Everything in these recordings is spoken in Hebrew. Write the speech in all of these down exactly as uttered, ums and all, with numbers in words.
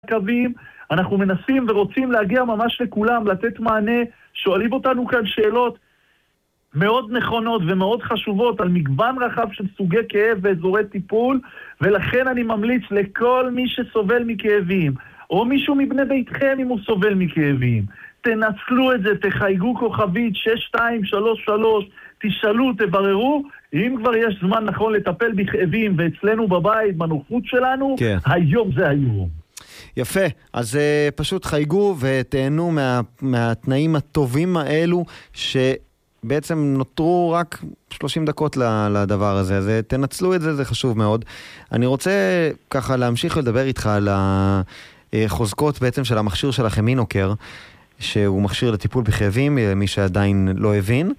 קווים, אנחנו מנסים ורוצים להגיע ממש לכולם, לתת מענה, שואלים אותנו כאן שאלות מאוד נכונות ומאוד חשובות על מגוון רחב של סוגי כאב ואזורי טיפול, ולכן אני ממליץ לכל מי שסובל מכאבים, או מישהו מבני ביתכם אם הוא סובל מכאבים, תנצלו את זה, תחייגו כוכבית שש שתיים שלוש שלוש, תשאלו, תבררו, אם כבר יש זמן נכון לטפל בכאבים, ואצלנו בבית, בנוחות שלנו, כן. היום זה היום. יפה, אז uh, פשוט חייגו ותהנו מה, מהתנאים הטובים האלו, שבעצם נותרו רק שלושים דקות לדבר הזה, אז תנצלו את זה, זה חשוב מאוד. אני רוצה ככה להמשיך לדבר איתך על החוזקות בעצם של המכשיר שלכם אינוקר, שהוא מכשיר לטיפול בכאבים, מי שעדיין לא הבין.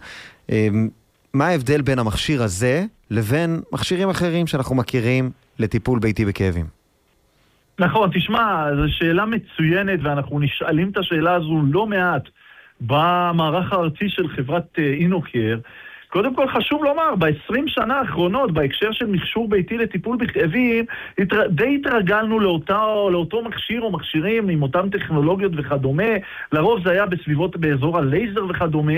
מה ההבדל בין המכשיר הזה לבין מכשירים אחרים שאנחנו מכירים לטיפול ביתי בכאבים? נכון, תשמע, זו שאלה מצוינת, ואנחנו נשאלים את השאלה הזו לא מעט במערך הארצי של חברת אינוקר. קודם כל חשוב לומר, ב-עשרים שנה האחרונות, בהקשר של מכשור ביתי לטיפול בכאבים, די התרגלנו לאותו, לאותו מכשיר או מכשירים עם אותם טכנולוגיות וכדומה. לרוב זה היה בסביבות, באזור הלייזר וכדומה,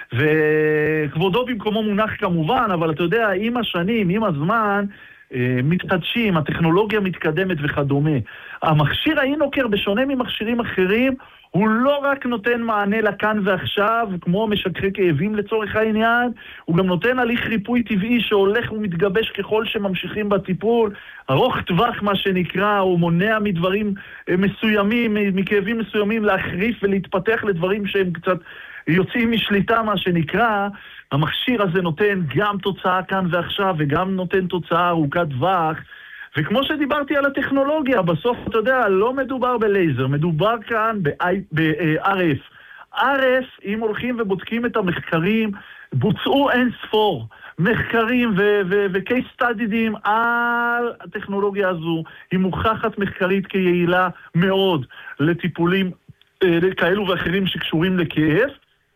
וכבודו במקומו מונח כמובן, אבל אתה יודע, עם השנים, עם הזמן, מתחדשים, הטכנולוגיה מתקדמת וכדומה. המכשיר האינוקר, בשונה ממכשירים אחרים, הוא לא רק נותן מענה לכאן ועכשיו, כמו משככי כאבים לצורך העניין, הוא גם נותן הליך ריפוי טבעי שהולך ומתגבש ככל שממשיכים בטיפול, ארוך טווח מה שנקרא, הוא מונע מדברים מסוימים, מכאבים מסוימים להחריף ולהתפתח לדברים שהם קצת יוצאים משליטה מה שנקרא. המכשיר הזה נותן גם תוצאה כאן ועכשיו וגם נותן תוצאה ארוכת טווח, וכמו שדיברתי על הטכנולוגיה, בסוף אתה יודע, לא מדובר בלייזר, מדובר כאן ב-אר אף. אר אף, אם הולכים ובודקים את המחקרים, בוצעו אין ספור מחקרים ו-case studies על הטכנולוגיה הזו. היא מוכחת מחקרית כיעילה מאוד לטיפולים כאלו ואחרים שקשורים לכאב.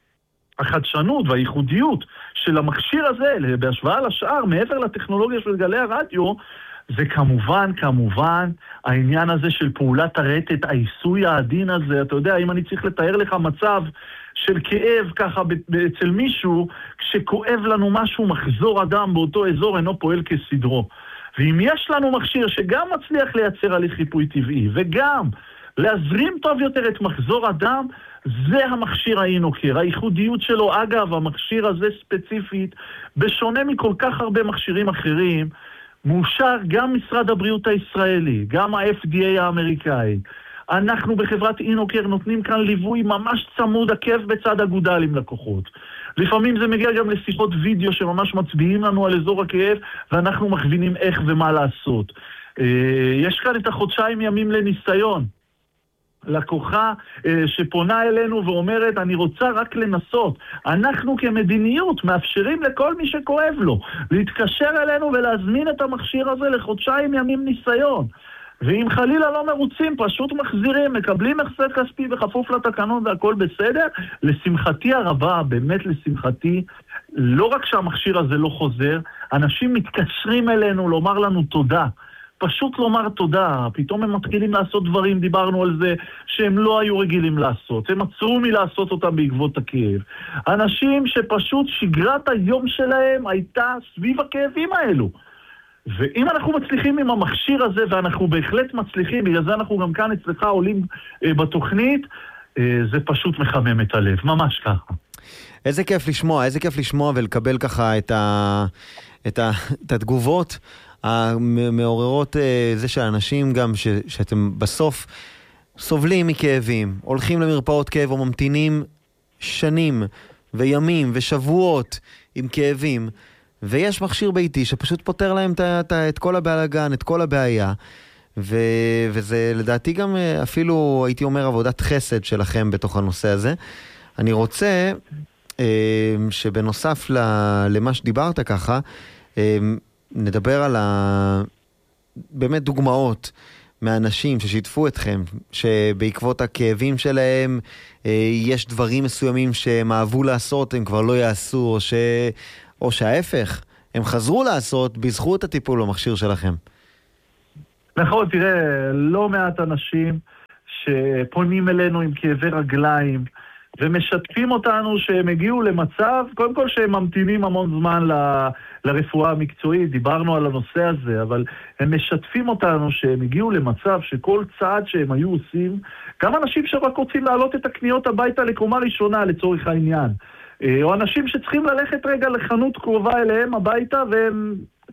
החדשנות והייחודיות של המכשיר הזה, בהשוואה לשאר, מעבר לטכנולוגיה של גלי הרדיו, זה כמובן, כמובן, העניין הזה של פעולת הרטט, העיסוי העדין הזה. אתה יודע, אם אני צריך לתאר לך מצב של כאב ככה אצל מישהו, כשכואב לנו משהו, מחזור אדם באותו אזור אינו פועל כסדרו. ואם יש לנו מכשיר שגם מצליח לייצר הליך ריפוי טבעי, וגם להזרים טוב יותר את מחזור אדם, זה המכשיר האינוקר. הייחודיות שלו, אגב, המכשיר הזה ספציפית, בשונה מכל כך הרבה מכשירים אחרים, מאושר גם משרד הבריאות הישראלי, גם ה-אף די איי האמריקאי. אנחנו בחברת אינוקר נותנים כאן ליווי ממש צמוד, עקב בצד אגודל עם לקוחות. לפעמים זה מגיע גם לשיחות וידאו שממש מצביעים לנו על אזור הכאב, ואנחנו מכווינים איך ומה לעשות. יש כאן את החודשיים ימים לניסיון. לקוחה שפונה אלינו ואומרת, אני רוצה רק לנסות. אנחנו כמדיניות מאפשרים לכל מי שכואב לו להתקשר אלינו ולהזמין את המכשיר הזה לחודשיים ימים ניסיון. ואם חלילה לא מרוצים, פשוט מחזירים, מקבלים החזר כספי בכפוף לתקנון והכל בסדר. לשמחתי הרבה, באמת לשמחתי, לא רק שהמכשיר הזה לא חוזר, אנשים מתקשרים אלינו לומר לנו תודה. פשוט לומר תודה, פתאום הם מתחילים לעשות דברים, דיברנו על זה, שהם לא היו רגילים לעשות, הם עצרו מלעשות אותם בעקבות הכאב. אנשים שפשוט שגרת היום שלהם הייתה סביב הכאבים האלו. ואם אנחנו מצליחים עם המכשיר הזה, ואנחנו בהחלט מצליחים, בגלל זה אנחנו גם כאן אצלך עולים אה, בתוכנית, אה, זה פשוט מחמם את הלב, ממש ככה. איזה כיף לשמוע, איזה כיף לשמוע ולקבל ככה את, ה, את, ה, את התגובות, המעוררות זה שאנשים גם ש, שאתם בסוף סובלים מכאבים, הולכים למרפאות כאב או ממתינים שנים וימים ושבועות עם כאבים, ויש מכשיר ביתי שפשוט פותר להם את, את, את כל הבלגן, את כל הבעיה, ו, וזה לדעתי גם אפילו הייתי אומר עבודת חסד שלכם בתוך הנושא הזה. אני רוצה שבנוסף למה שדיברת ככה, נדבר על ה... באמת דוגמאות מאנשים ששיתפו אתכם, שבעקבות הכאבים שלהם יש דברים מסוימים שהם אהבו לעשות, הם כבר לא יעשו, או, ש... או שההפך, הם חזרו לעשות בזכות הטיפול במכשיר שלכם. נכון, תראה, לא מעט אנשים שפונים אלינו עם כאבי רגליים, ומשתפים אותנו שהם הגיעו למצב, קודם כל שהם ממתינים המון זמן ל, לרפואה המקצועית, דיברנו על הנושא הזה, אבל הם משתפים אותנו שהם הגיעו למצב שכל צעד שהם היו עושים, גם אנשים שרק רוצים להעלות את הקניות הביתה לקומה ראשונה לצורך העניין, או אנשים שצריכים ללכת רגע לחנות קרובה אליהם הביתה והם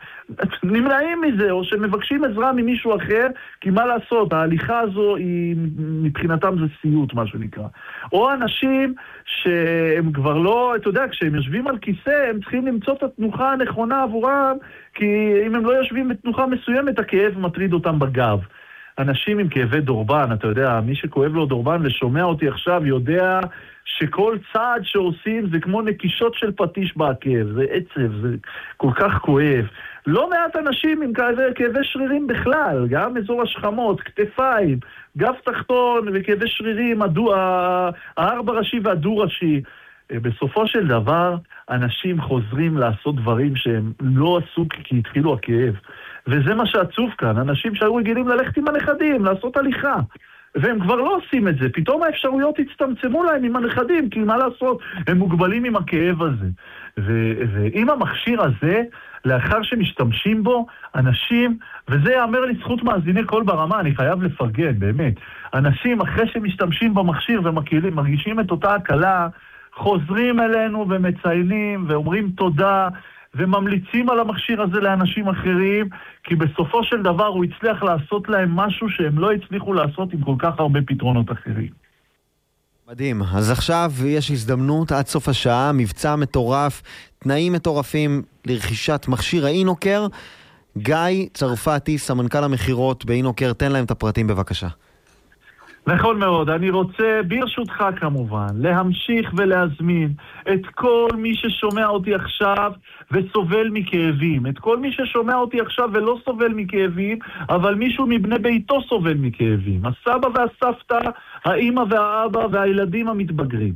נמנעים מזה, או שמבקשים עזרה ממישהו אחר, כי מה לעשות, ההליכה הזו היא, מבחינתם זה סיוט, מה שנקרא. או אנשים שהם כבר לא, אתה יודע, כשהם יושבים על כיסא, הם צריכים למצוא את התנוחה הנכונה עבורם, כי אם הם לא יושבים בתנוחה מסוימת, הכאב מטריד אותם בגב. אנשים עם כאבי דורבן, אתה יודע, מי שכואב לו דורבן ושומע אותי עכשיו יודע שכל צעד שעושים זה כמו נקישות של פטיש בעקב, זה עצב, זה כל כך כואב. לא מעט אנשים עם כאבי, כאבי שרירים בכלל, גם אזור השכמות, כתפיים, גב תחתון וכאבי שרירים, הדו, הארבע ראשי והדו ראשי. בסופו של דבר, אנשים חוזרים לעשות דברים שהם לא עשו כי התחילו הכאב. וזה מה שעצוב כאן, אנשים שהיו רגילים ללכת עם הנכדים, לעשות הליכה. והם כבר לא עושים את זה, פתאום האפשרויות הצטמצמו להם עם הנכדים, כי מה לעשות, הם מוגבלים עם הכאב הזה. ו- ועם המכשיר הזה, לאחר שמשתמשים בו, אנשים, וזה יאמר לזכות מאזיני קול ברמה, אני חייב לפרגן, באמת. אנשים, אחרי שמשתמשים במכשיר ומרגישים את אותה הקלה, חוזרים אלינו ומציינים ואומרים תודה, וממליצים על המכשיר הזה לאנשים אחרים, כי בסופו של דבר הוא הצליח לעשות להם משהו שהם לא הצליחו לעשות עם כל כך הרבה פתרונות אחרים. מדהים. אז עכשיו יש הזדמנות עד סוף השעה, מבצע מטורף, תנאים מטורפים לרכישת מכשיר האינוקר. גיא צרפתי, סמנכ"ל המחירות באינוקר, תן להם את הפרטים בבקשה. נכון מאוד, אני רוצה ברשותך כמובן להמשיך ולהזמין את כל מי ששומע אותי עכשיו וסובל מכאבים, את כל מי ששומע אותי עכשיו ולא סובל מכאבים, אבל מישהו מבני ביתו סובל מכאבים, הסבא והסבתא, האמא והאבא והילדים המתבגרים.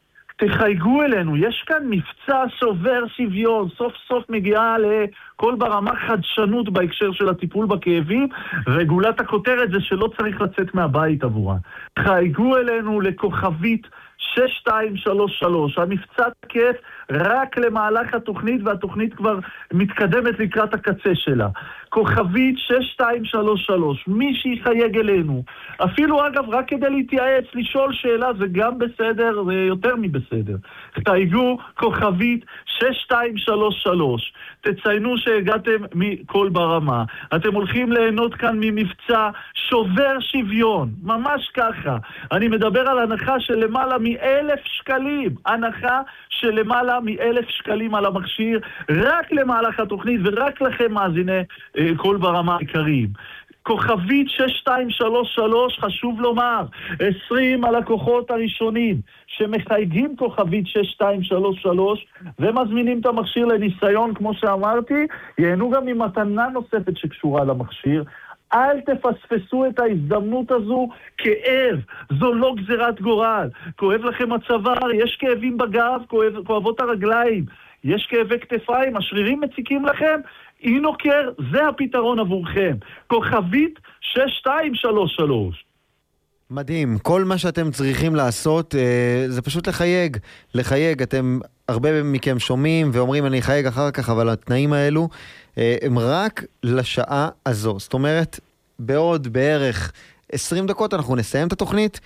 תחייגו אלינו, יש כאן מבצע שובר שוויון, סוף סוף מגיעה לכל ברמה חדשנות בהקשר של הטיפול בכאבים, רגולת הכותרת זה שלא צריך לצאת מהבית עבורה. תחייגו אלינו לכוכבית שש שתיים שלוש שלוש, המבצע תקף רק למהלך התוכנית, והתוכנית כבר מתקדמת לקראת הקצה שלה. כוכבית שש שתיים שלוש שלוש, מי שיחייג אלינו, אפילו אגב רק כדי להתייעץ, לשאול שאלה, זה גם בסדר, זה יותר מבסדר. תחייגו כוכבית שש שתיים שלוש שלוש, תציינו שהגעתם מכל ברמה, אתם הולכים ליהנות כאן ממבצע שובר שוויון, ממש ככה. אני מדבר על הנחה של למעלה מאלף שקלים, הנחה של למעלה מאלף שקלים על המכשיר, רק למהלך התוכנית ורק לכם מאזיני אה, כל ברמה עיקריים. כוכבית שש שתיים שלוש שלוש, חשוב לומר, עשרים הלקוחות הראשונים שמחייגים כוכבית שש שתיים שלוש שלוש ומזמינים את המכשיר לניסיון, כמו שאמרתי, ייהנו גם ממתנה נוספת שקשורה למכשיר. אל תפספסו את ההזדמנות הזו, כאב, זו לא גזירת גורל. כואב לכם הצוואר, יש כאבים בגב, כואב, כואבות הרגליים, יש כאבי כתפיים, השרירים מציקים לכם, אינוקר זה הפתרון עבורכם. כוכבית שש שתיים שלוש שלוש. מדהים, כל מה שאתם צריכים לעשות אה, זה פשוט לחייג, לחייג, אתם הרבה מכם שומעים ואומרים אני אחייג אחר כך, אבל התנאים האלו אה, הם רק לשעה הזו, זאת אומרת בעוד בערך עשרים דקות אנחנו נסיים את התוכנית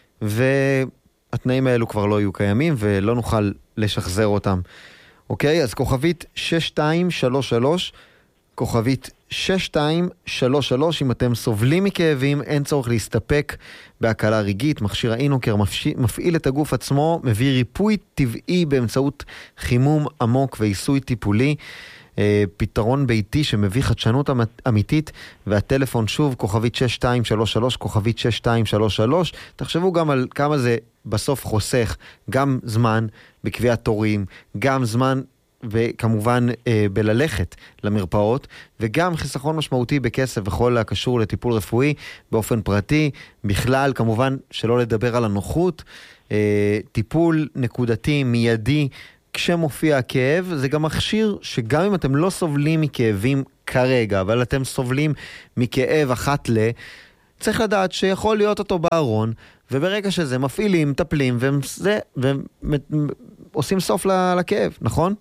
והתנאים האלו כבר לא יהיו קיימים ולא נוכל לשחזר אותם. אוקיי, אז כוכבית שש שתיים שלוש שלוש, כוכבית שש שתיים שלוש שלוש, אם אתם סובלים מכאבים, אין צורך להסתפק בהקלה רגעית, מכשיר האינוקר מפעיל את הגוף עצמו, מביא ריפוי טבעי באמצעות חימום עמוק ועיסוי טיפולי, פתרון ביתי שמביא חדשנות אמיתית, והטלפון שוב, כוכבית שש שתיים שלוש שלוש, כוכבית שש שתיים שלוש שלוש, תחשבו גם על כמה זה בסוף חוסך, גם זמן בקביעת תורים, גם זמן וכמובן אה, בללכת למרפאות, וגם חיסכון משמעותי בכסף וכל הקשור לטיפול רפואי באופן פרטי, בכלל כמובן שלא לדבר על הנוחות, אה, טיפול נקודתי מיידי כשמופיע הכאב, זה גם מכשיר שגם אם אתם לא סובלים מכאבים כרגע, אבל אתם סובלים מכאב אחת ל... צריך לדעת שיכול להיות אותו בארון, וברגע שזה מפעילים, מטפלים, ועושים סוף לכאב, נכון?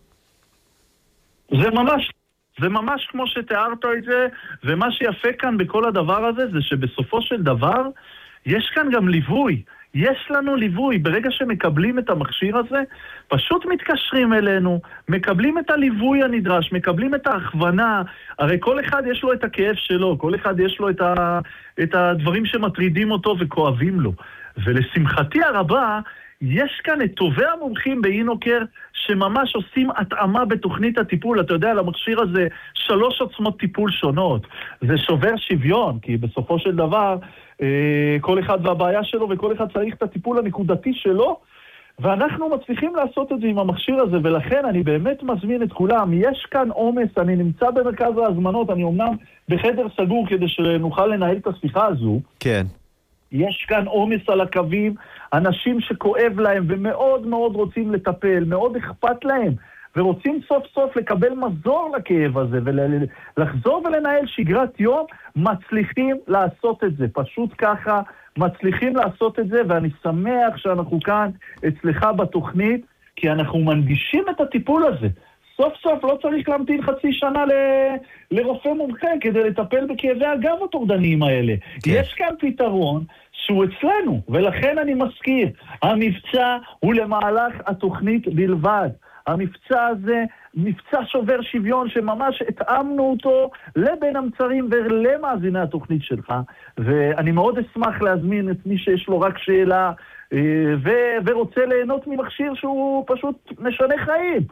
זה ממש, זה ממש כמו שתיארת את זה, ומה שיפה כאן בכל הדבר הזה, זה שבסופו של דבר, יש כאן גם ליווי. יש לנו ליווי. ברגע שמקבלים את המכשיר הזה, פשוט מתקשרים אלינו, מקבלים את הליווי הנדרש, מקבלים את ההכוונה. הרי כל אחד יש לו את הכאב שלו, כל אחד יש לו את, ה, את הדברים שמטרידים אותו וכואבים לו. ולשמחתי הרבה, יש כאן את טובי המומחים באינוקר שממש עושים התאמה בתוכנית הטיפול. אתה יודע, למכשיר הזה שלוש עוצמות טיפול שונות. זה שובר שוויון, כי בסופו של דבר כל אחד והבעיה שלו, וכל אחד צריך את הטיפול הנקודתי שלו, ואנחנו מצליחים לעשות את זה עם המכשיר הזה, ולכן אני באמת מזמין את כולם. יש כאן עומס, אני נמצא במרכז ההזמנות, אני אומנם בחדר סגור כדי שנוכל לנהל את השיחה הזו. כן. יש כאן עומס על הקווים, אנשים שכואב להם ומאוד מאוד רוצים לטפל, מאוד אכפת להם, ורוצים סוף סוף לקבל מזור לכאב הזה, ולחזור ולנהל שגרת יום, מצליחים לעשות את זה. פשוט ככה מצליחים לעשות את זה, ואני שמח שאנחנו כאן אצלך בתוכנית, כי אנחנו מנגישים את הטיפול הזה. סוף סוף לא צריך להמתין חצי שנה ל... לרופא מומחה כדי לטפל בכאבי הגב הטורדניים האלה. כן. יש כאן פתרון שהוא אצלנו, ולכן אני מזכיר, המבצע הוא למהלך התוכנית בלבד. המבצע הזה, מבצע שובר שוויון, שממש התאמנו אותו לבין המצרים ולמאזיני התוכנית שלך, ואני מאוד אשמח להזמין את מי שיש לו רק שאלה, ו- ורוצה ליהנות ממכשיר שהוא פשוט משנה חיים.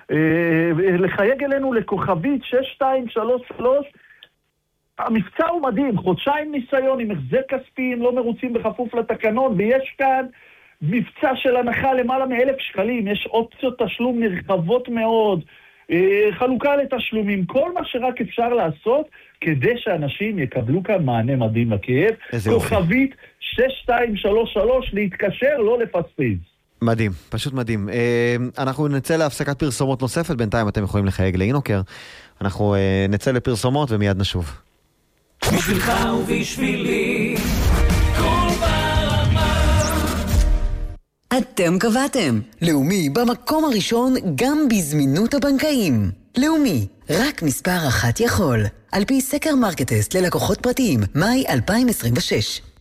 לחייג אלינו לכוכבית שש שתיים שלוש שלוש. המבצע הוא מדהים, חודשיים ניסיון עם החזר כספיים, לא מרוצים בכפוף לתקנון, ויש כאן מבצע של הנחה למעלה מאלף שקלים, יש אופציות תשלום נרחבות מאוד, חלוקה לתשלומים, כל מה שרק אפשר לעשות כדי שאנשים יקבלו כאן מענה מדהים לכאב. כוכבית שש שתיים שלוש שלוש, להתקשר, לא לפספס. מדהים, פשוט מדהים. אנחנו נצא להפסקת פרסומות נוספת, בינתיים אתם יכולים לחייג לאינוקר. אנחנו נצא לפרסומות ומיד נשוב. בשבילך ובשבילי כל ברמה. אתם קבעתם לאומי במקום הראשון גם בזמינות הבנקאים. לאומי, רק מספר אחת יכול, על פי סקר מרקטסט ללקוחות פרטיים, מאי אלפיים עשרים ושש.